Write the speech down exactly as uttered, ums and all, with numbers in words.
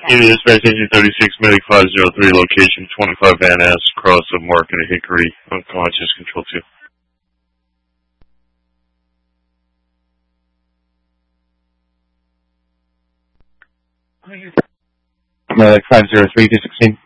Unit Dispatch Engine thirty-six, Medic five zero three, location twenty-five Van Ness, cross of Market and Hickory, unconscious, control two. Medic five zero three, two sixteen.